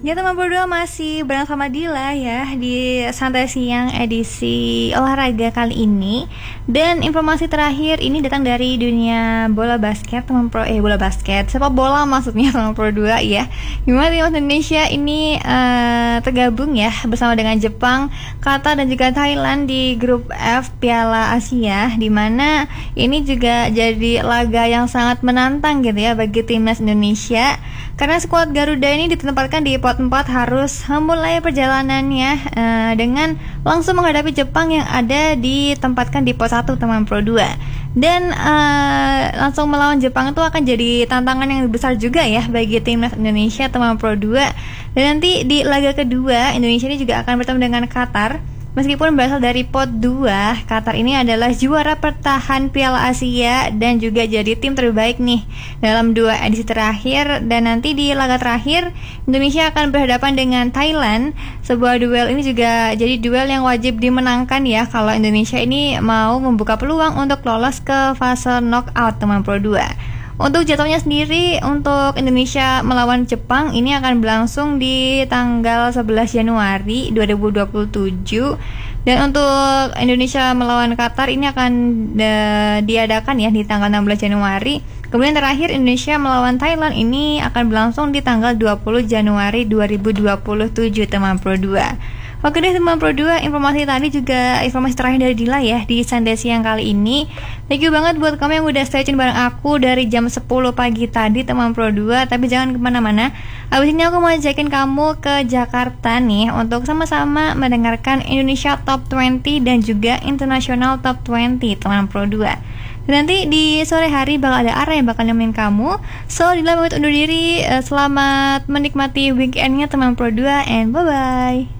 Ya teman berdua masih bareng sama Dila ya di Santai Siang edisi olahraga kali ini. Dan informasi terakhir ini datang dari dunia bola basket bola basket sepak bola maksudnya teman pro 2 ya. Gimana timnas Indonesia ini tergabung ya bersama dengan Jepang, Qatar dan juga Thailand di grup F Piala Asia, di mana ini juga jadi laga yang sangat menantang gitu ya bagi timnas Indonesia. Karena skuad Garuda ini ditempatkan di pot 4 harus memulai perjalanannya dengan langsung menghadapi Jepang yang ada ditempatkan di pot 1 teman pro 2. Dan langsung melawan Jepang itu akan jadi tantangan yang besar juga ya bagi timnas Indonesia teman pro 2. Dan nanti di laga kedua Indonesia ini juga akan bertemu dengan Qatar. Meskipun berasal dari pot 2, Qatar ini adalah juara pertahan Piala Asia dan juga jadi tim terbaik nih dalam 2 edisi terakhir. Dan nanti di laga terakhir Indonesia akan berhadapan dengan Thailand. Sebuah duel ini juga jadi duel yang wajib dimenangkan ya kalau Indonesia ini mau membuka peluang untuk lolos ke fase knockout teman pro 2. Untuk jadwalnya sendiri untuk Indonesia melawan Jepang ini akan berlangsung di tanggal 11 Januari 2027. Dan untuk Indonesia melawan Qatar ini akan diadakan ya di tanggal 16 Januari. Kemudian terakhir Indonesia melawan Thailand ini akan berlangsung di tanggal 20 Januari 2027 teman pro 2. Oke deh teman pro 2, informasi tadi juga informasi terakhir dari Dila ya di Santai Siang kali ini. Thank you banget buat kamu yang udah stay tune bareng aku dari jam 10 pagi tadi teman pro 2. Tapi jangan kemana-mana, abis ini aku mau ajakin kamu ke Jakarta nih untuk sama-sama mendengarkan Indonesia Top 20 dan juga International Top 20 teman pro 2. Dan nanti di sore hari bakal ada Ara yang bakal nemenin kamu. So Dila pamit undur diri, selamat menikmati weekendnya teman pro 2 and bye-bye.